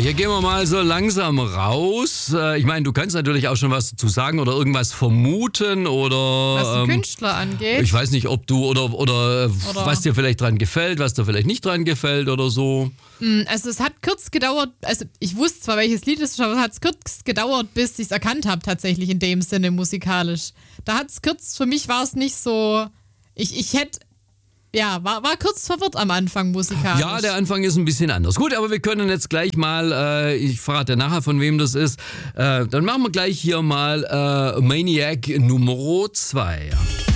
hier gehen wir mal so langsam raus. Ich meine, du kannst natürlich auch schon was dazu sagen oder irgendwas vermuten oder... Was den Künstler angeht. Ich weiß nicht, ob du oder was dir vielleicht dran gefällt, was dir vielleicht nicht dran gefällt oder so. Also es hat kurz gedauert, also ich wusste zwar, welches Lied es ist, aber es hat kurz gedauert, bis ich es erkannt habe, tatsächlich in dem Sinne musikalisch. Da hat es kurz, für mich war es nicht so, ich hätte... Ja, war kurz verwirrt am Anfang musikalisch. Ja, der Anfang ist ein bisschen anders. Gut, aber wir können jetzt gleich mal, ich verrate nachher, von wem das ist, dann machen wir gleich hier mal Maniac Nummer 2.